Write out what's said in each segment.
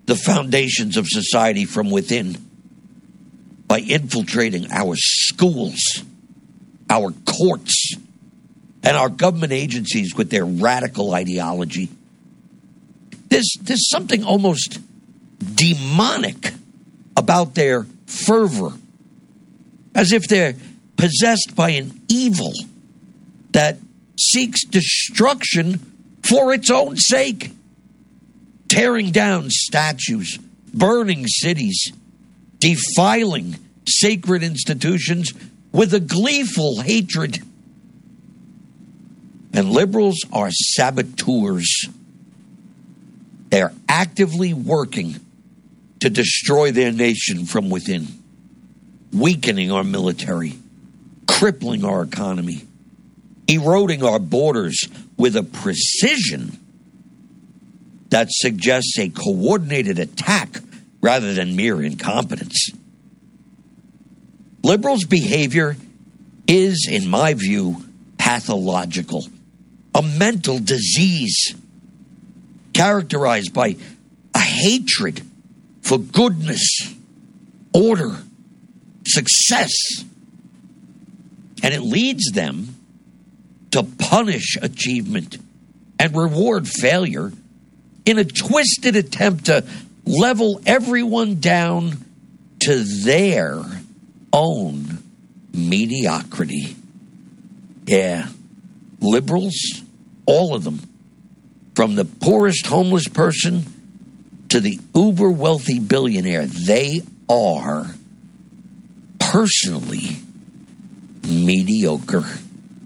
the foundations of society from within by infiltrating our schools, our courts, and our government agencies with their radical ideology. There's something almost demonic about their fervor, as if they're possessed by an evil that seeks destruction for its own sake, tearing down statues, burning cities, defiling sacred institutions with a gleeful hatred. And liberals are saboteurs. They're actively working to destroy their nation from within, weakening our military, crippling our economy, eroding our borders with a precision that suggests a coordinated attack rather than mere incompetence. Liberals' behavior is, in my view, pathological, a mental disease characterized by a hatred for goodness, order, success, and it leads them to punish achievement and reward failure in a twisted attempt to level everyone down to their own mediocrity. Yeah, liberals, all of them, from the poorest homeless person to the uber-wealthy billionaire, they are personally mediocre.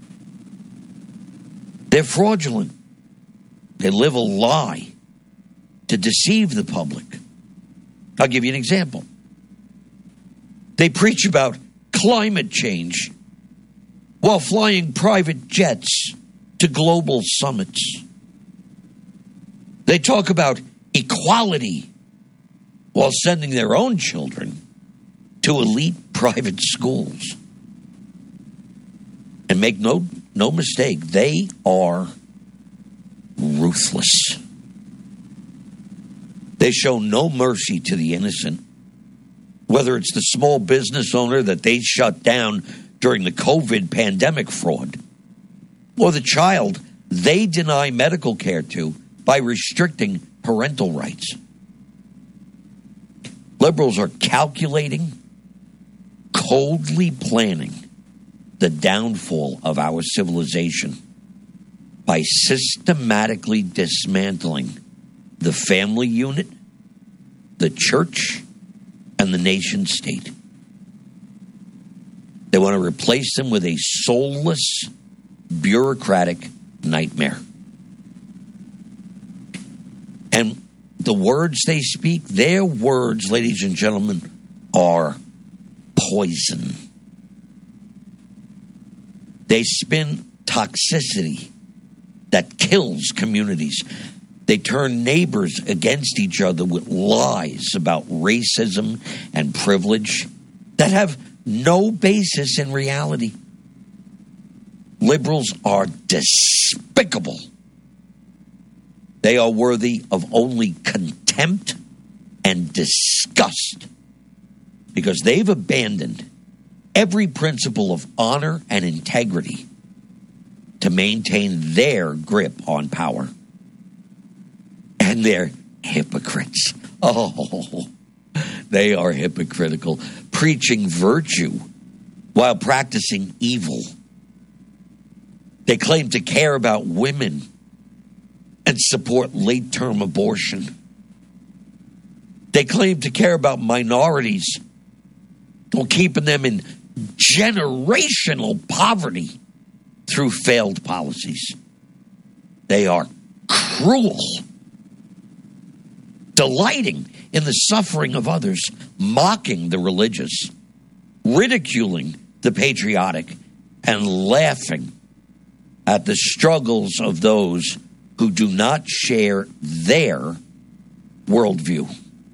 They're fraudulent. They live a lie to deceive the public. I'll give you an example. They preach about climate change while flying private jets to global summits. They talk about equality while sending their own children to elite private schools. And make no mistake, they are ruthless. They show no mercy to the innocent, whether it's the small business owner that they shut down during the COVID pandemic fraud, or the child they deny medical care to by restricting parental rights. Liberals are calculating, coldly planning the downfall of our civilization by systematically dismantling the family unit, the church, and the nation state. They want to replace them with a soulless, bureaucratic nightmare. And the words they speak, their words, ladies and gentlemen, are poison. They spin toxicity that kills communities. They turn neighbors against each other with lies about racism and privilege that have no basis in reality. Liberals are despicable. They are worthy of only contempt and disgust because they've abandoned every principle of honor and integrity to maintain their grip on power. And they're hypocrites. Oh, they are hypocritical, preaching virtue while practicing evil. They claim to care about women and support late-term abortion. They claim to care about minorities while keeping them in generational poverty through failed policies. They are cruel, delighting in the suffering of others, mocking the religious, ridiculing the patriotic, and laughing at the struggles of those who do not share their worldview.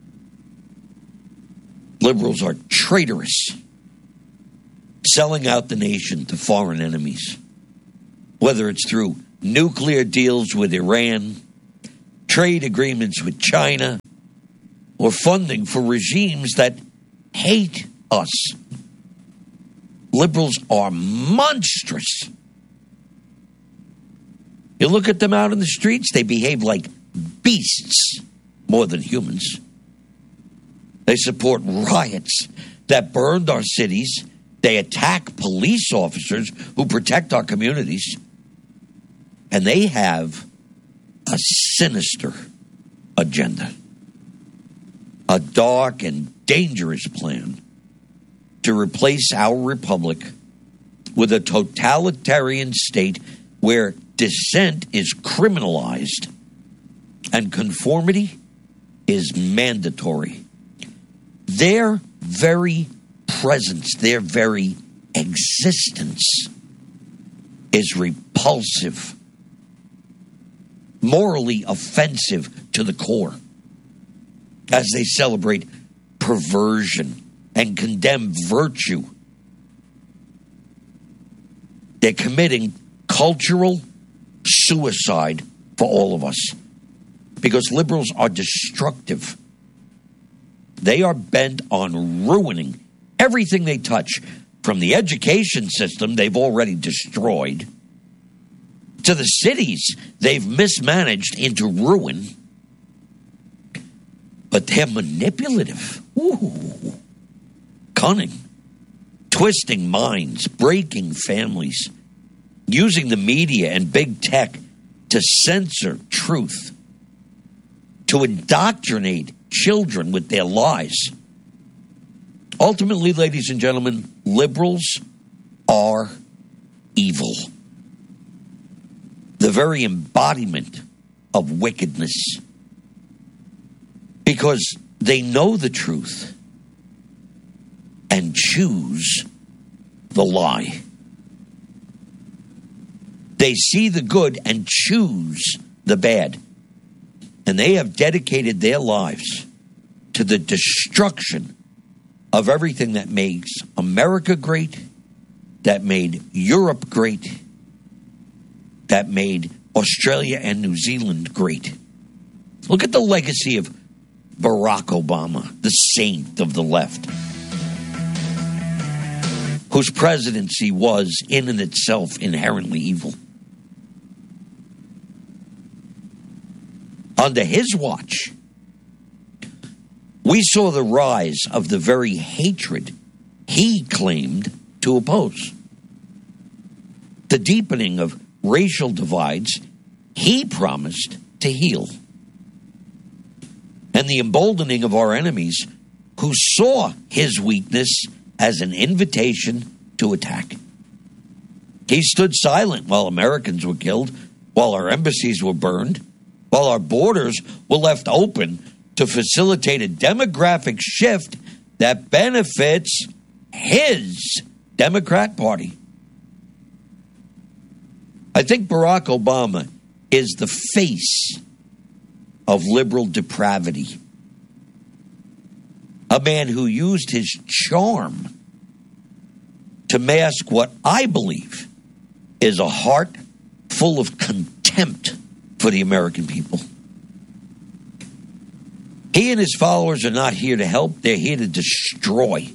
Liberals are traitorous, selling out the nation to foreign enemies, whether it's through nuclear deals with Iran, trade agreements with China, or funding for regimes that hate us. Liberals are monstrous. You look at them out in the streets, they behave like beasts more than humans. They support riots that burned our cities. They attack police officers who protect our communities. And they have a sinister agenda, a dark and dangerous plan to replace our republic with a totalitarian state where dissent is criminalized and conformity is mandatory. Their very presence, their very existence is repulsive, morally offensive to the core, as they celebrate perversion and condemn virtue. They're committing cultural suicide for all of us because liberals are destructive. They are bent on ruining everything they touch, from the education system they've already destroyed to the cities they've mismanaged into ruin. But they're manipulative. Ooh. Cunning. Twisting minds, breaking families, using the media and big tech to censor truth, to indoctrinate children with their lies. Ultimately, ladies and gentlemen, liberals are evil. The very embodiment of wickedness. Because they know the truth and choose the lie. They see the good and choose the bad. And they have dedicated their lives to the destruction of everything that makes America great, that made Europe great, that made Australia and New Zealand great. Look at the legacy of Barack Obama, the saint of the left, whose presidency was in and itself inherently evil. Under his watch, we saw the rise of the very hatred he claimed to oppose. The deepening of racial divides he promised to heal. And the emboldening of our enemies who saw his weakness as an invitation to attack. He stood silent while Americans were killed, while our embassies were burned, while our borders were left open to facilitate a demographic shift that benefits his Democrat Party. I think Barack Obama is the face of liberal depravity. A man who used his charm to mask what I believe is a heart full of contempt for the American people. He and his followers are not here to help, they're here to destroy.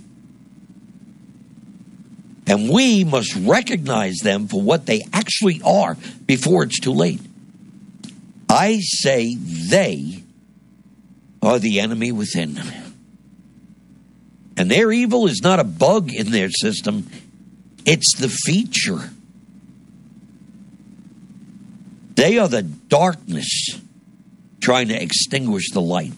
And we must recognize them for what they actually are before it's too late. I say they are the enemy within. And their evil is not a bug in their system, it's the feature. They are the darkness trying to extinguish the light.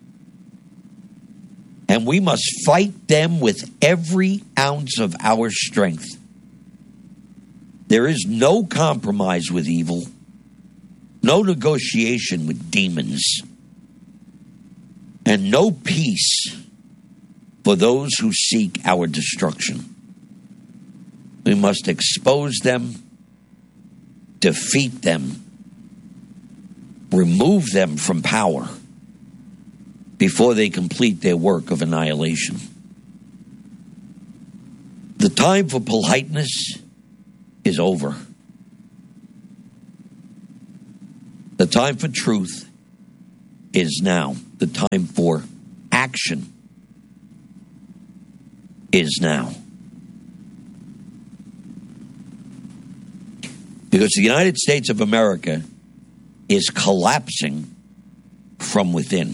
And we must fight them with every ounce of our strength. There is no compromise with evil, no negotiation with demons, and no peace for those who seek our destruction. We must expose them, defeat them, remove them from power before they complete their work of annihilation. The time for politeness is over. The time for truth is now. The time for action is now. Because the United States of America is collapsing from within.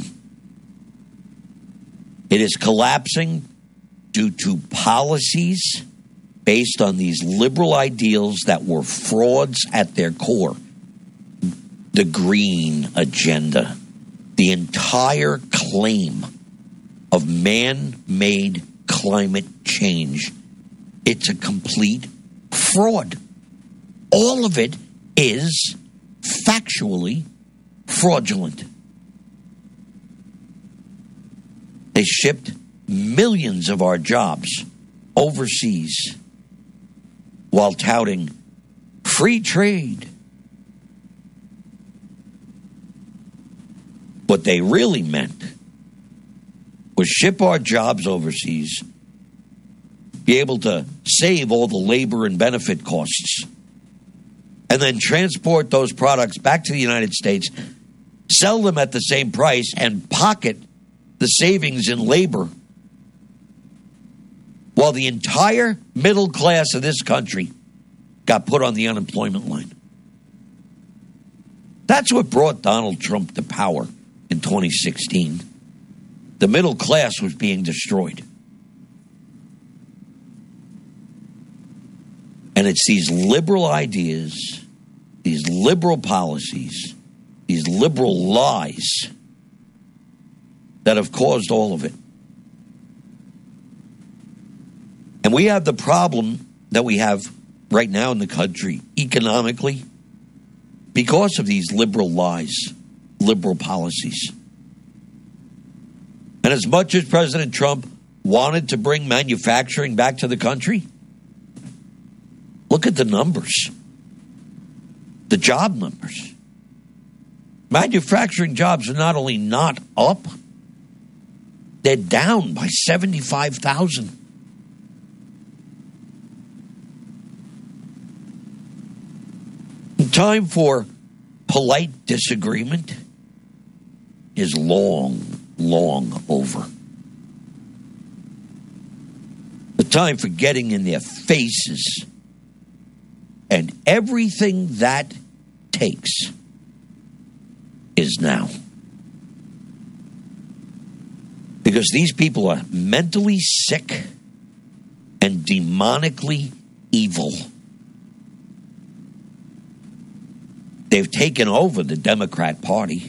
It is collapsing due to policies based on these liberal ideals that were frauds at their core. The green agenda, the entire claim of man-made climate change, it's a complete fraud. All of it is factually fraudulent. They shipped millions of our jobs overseas while touting free trade. What they really meant was ship our jobs overseas, be able to save all the labor and benefit costs, and then transport those products back to the United States, sell them at the same price, and pocket the savings in labor, while the entire middle class of this country got put on the unemployment line. That's what brought Donald Trump to power in 2016. The middle class was being destroyed. And it's these liberal ideas, these liberal policies, these liberal lies that have caused all of it. And we have the problem that we have right now in the country economically because of these liberal lies, liberal policies. And as much as President Trump wanted to bring manufacturing back to the country, look at the numbers, the job numbers. Manufacturing jobs are not only not up, they're down by 75,000. Time for polite disagreement is long, long over. The time for getting in their faces and everything that takes is now. Because these people are mentally sick and demonically evil. They've taken over the Democrat Party.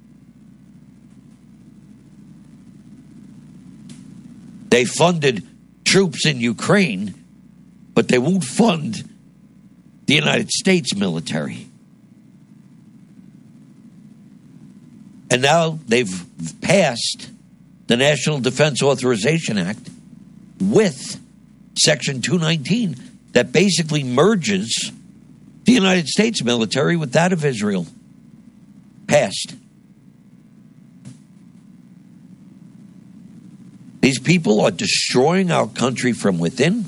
They funded troops in Ukraine, but they won't fund the United States military. And now they've passed the National Defense Authorization Act with Section 219 that basically merges the United States military with that of Israel. Passed. These people are destroying our country from within.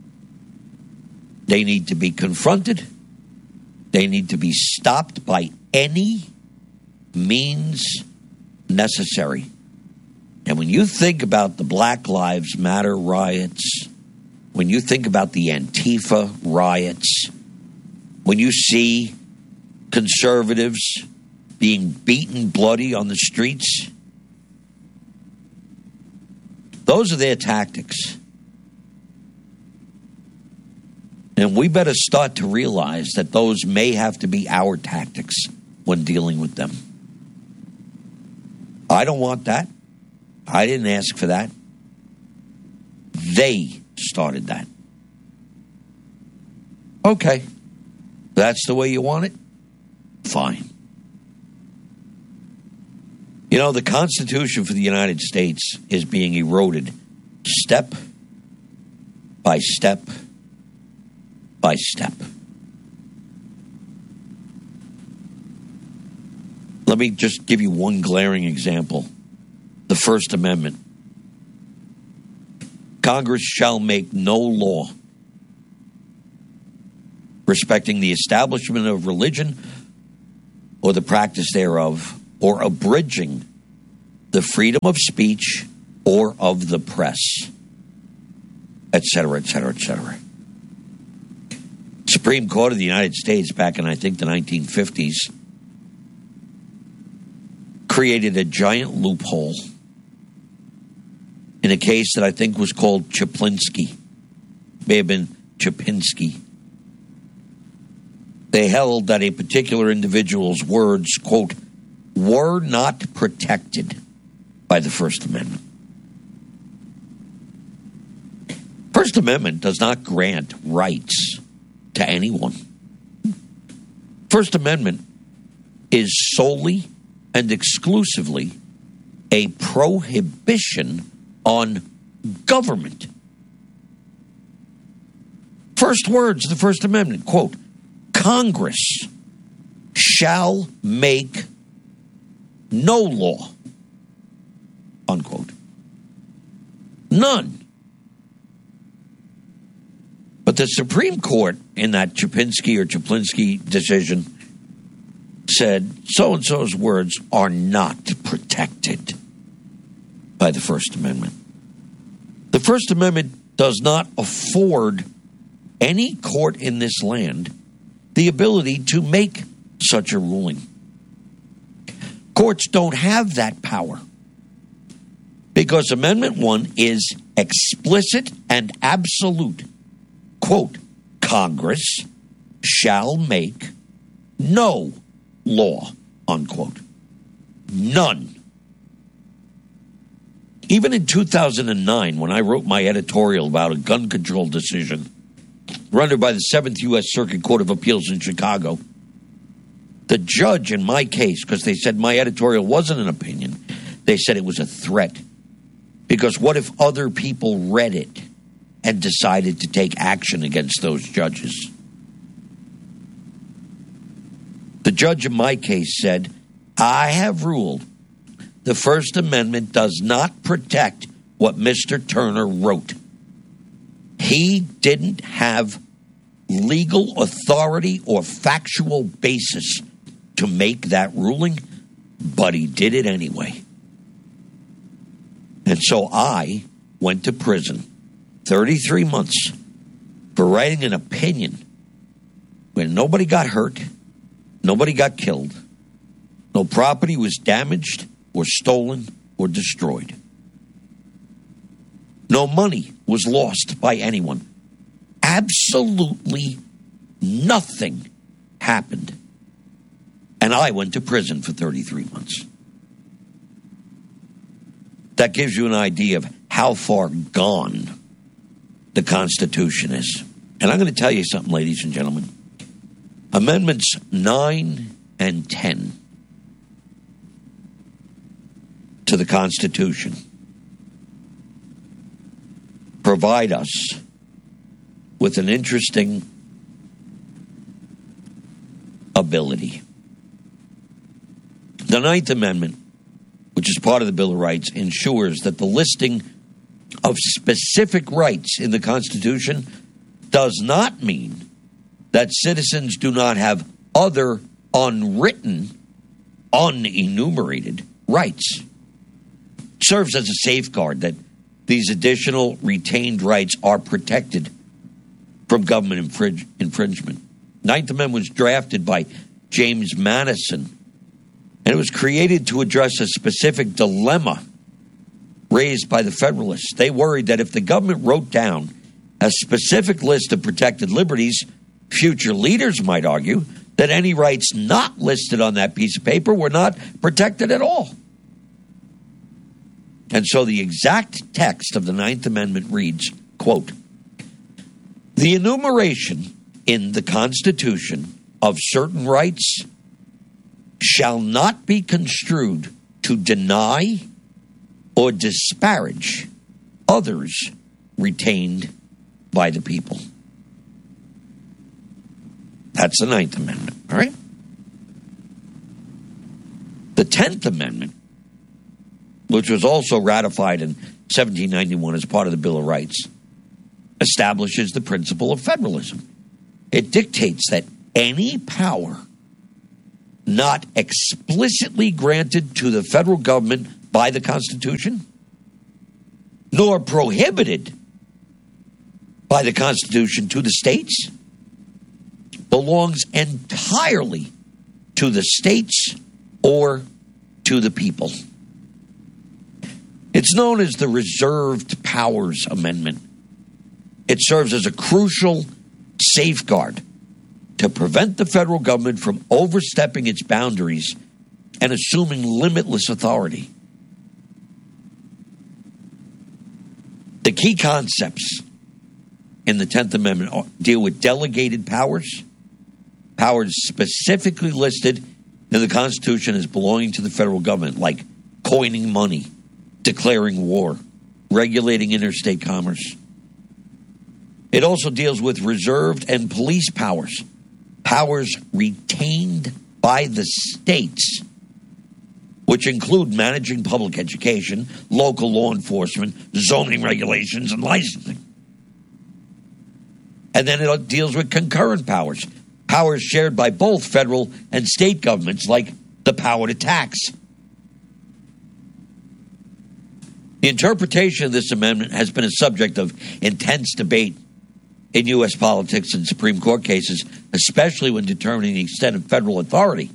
They need to be confronted. They need to be stopped by any means necessary. And when you think about the Black Lives Matter riots, when you think about the Antifa riots, when you see conservatives being beaten bloody on the streets, those are their tactics. And we better start to realize that those may have to be our tactics when dealing with them. I don't want that. I didn't ask for that. They started that. Okay. That's the way you want it? Fine. You know, the Constitution for the United States is being eroded step by step by step. Let me just give you one glaring example. The First Amendment. Congress shall make no law respecting the establishment of religion or the practice thereof, or abridging the freedom of speech or of the press, etc., etc., etc. Supreme Court of the United States back in, I think, the 1950s created a giant loophole in a case that I think was called Chaplinsky. May have been Chapinski. They held that a particular individual's words, quote, were not protected by the First Amendment. First Amendment does not grant rights to anyone. First Amendment is solely and exclusively a prohibition on government. First words of the First Amendment, quote, Congress shall make no law, unquote. None. But the Supreme Court in that Chaplinsky or Chaplinsky decision said so-and-so's words are not protected by the First Amendment. The First Amendment does not afford any court in this land the ability to make such a ruling. Courts don't have that power because Amendment 1 is explicit and absolute. Quote, Congress shall make no law, unquote. None. Even in 2009, when I wrote my editorial about a gun control decision rendered by the 7th U.S. Circuit Court of Appeals in Chicago, the judge in my case, because they said my editorial wasn't an opinion, they said it was a threat. Because what if other people read it and decided to take action against those judges? The judge in my case said, I have ruled the First Amendment does not protect what Mr. Turner wrote. He didn't have legal authority or factual basis to make that ruling, but he did it anyway. And so I went to prison 33 months for writing an opinion when nobody got hurt, nobody got killed, no property was damaged or stolen or destroyed. No money was lost by anyone. Absolutely nothing happened. And I went to prison for 33 months. That gives you an idea of how far gone the Constitution is. And I'm going to tell you something, ladies and gentlemen. Amendments 9 and 10 to the Constitution provide us with an interesting ability. The Ninth Amendment, which is part of the Bill of Rights, ensures that the listing of specific rights in the Constitution does not mean that citizens do not have other unwritten, unenumerated rights. It serves as a safeguard that these additional retained rights are protected from government infringement. Ninth Amendment was drafted by James Madison, and it was created to address a specific dilemma raised by the Federalists. They worried that if the government wrote down a specific list of protected liberties, future leaders might argue that any rights not listed on that piece of paper were not protected at all. And so the exact text of the Ninth Amendment reads, quote, the enumeration in the Constitution of certain rights shall not be construed to deny or disparage others retained by the people. That's the Ninth Amendment, all right? The 10th Amendment, which was also ratified in 1791 as part of the Bill of Rights, establishes the principle of federalism. It dictates that any power not explicitly granted to the federal government by the Constitution nor prohibited by the Constitution to the states belongs entirely to the states or to the people. It's known as the Reserved Powers Amendment. It serves as a crucial safeguard to prevent the federal government from overstepping its boundaries and assuming limitless authority. The key concepts in the 10th Amendment deal with delegated powers, powers specifically listed in the Constitution as belonging to the federal government, like coining money, declaring war, regulating interstate commerce. It also deals with reserved and police powers, powers retained by the states, which include managing public education, local law enforcement, zoning regulations, and licensing. And then it deals with concurrent powers, powers shared by both federal and state governments, like the power to tax. The interpretation of this amendment has been a subject of intense debate in U.S. politics and Supreme Court cases, especially when determining the extent of federal authority.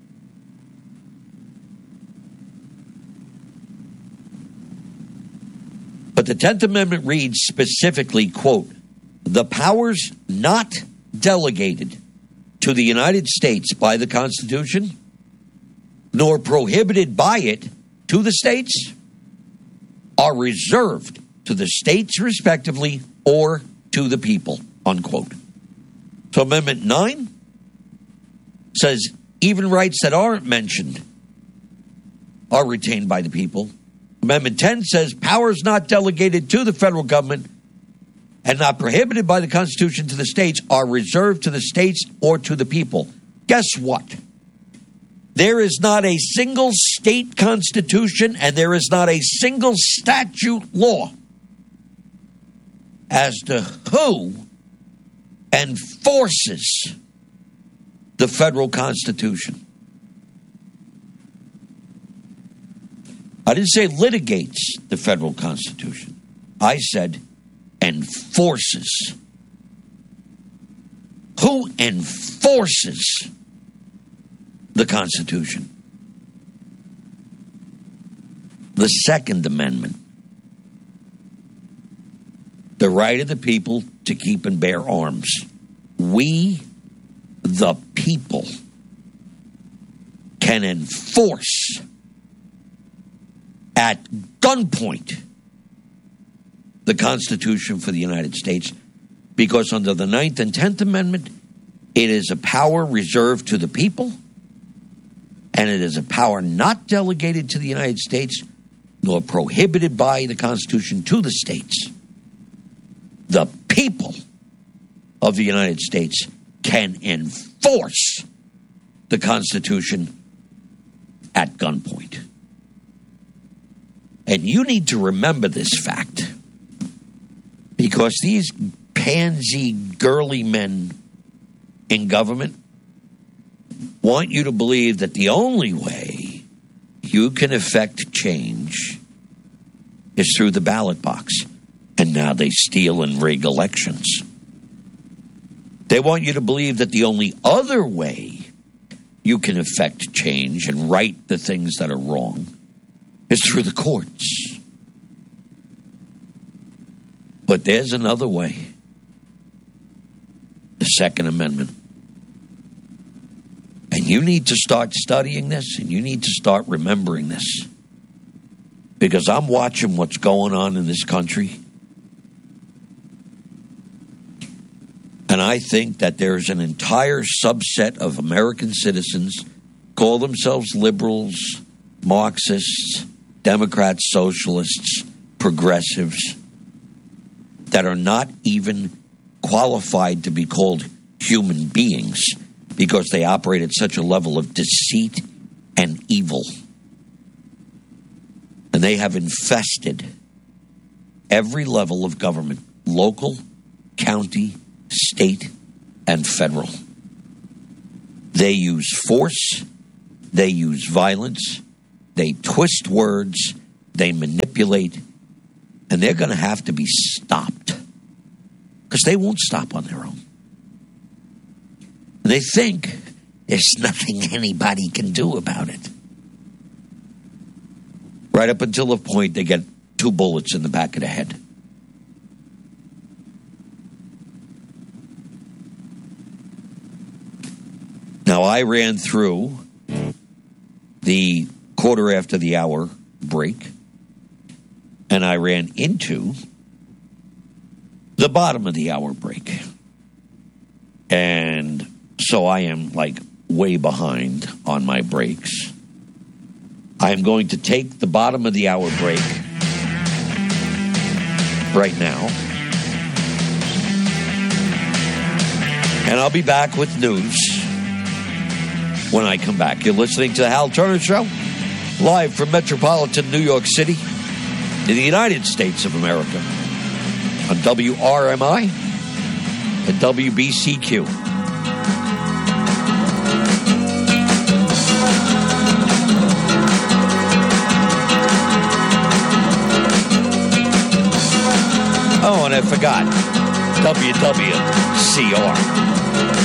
But the 10th Amendment reads specifically, quote, "The powers not delegated to the United States by the Constitution, nor prohibited by it to the states, are reserved to the states respectively or to the people," unquote. So Amendment 9 says even rights that aren't mentioned are retained by the people. Amendment 10 says powers not delegated to the federal government and not prohibited by the Constitution to the states are reserved to the states or to the people. Guess what? There is not a single state constitution and there is not a single statute law as to who enforces the federal Constitution. I didn't say litigates the federal Constitution. I said enforces. Who enforces the Constitution? The Second Amendment. The right of the people to keep and bear arms. We, the people, can enforce at gunpoint the Constitution for the United States, because under the 9th and 10th Amendment, it is a power reserved to the people, and it is a power not delegated to the United States, nor prohibited by the Constitution to the states. The people of the United States can enforce the Constitution at gunpoint. And you need to remember this fact, because these pansy, girly men in government want you to believe that the only way you can effect change is through the ballot box. And now they steal and rig elections. They want you to believe that the only other way you can effect change and right the things that are wrong is through the courts. But there's another way. The Second Amendment. And you need to start studying this, and you need to start remembering this. Because I'm watching what's going on in this country. And I think that there's an entire subset of American citizens, call themselves liberals, Marxists, Democrats, socialists, progressives, that are not even qualified to be called human beings because they operate at such a level of deceit and evil. And they have infested every level of government, local, county, state, and federal. They use force, they use violence, they twist words, they manipulate, And they're going to have to be stopped because they won't stop on their own. They think there's nothing anybody can do about it. Right up until the point they get 2 bullets in the back of the head. Now, I ran through the quarter after the hour break, and I ran into the bottom of the hour break. And so I am like way behind on my breaks. I am going to take the bottom of the hour break right now. And I'll be back with news when I come back. You're listening to the Hal Turner Show, live from metropolitan New York City in the United States of America on WRMI and WBCQ. Oh, and I forgot, WWCR.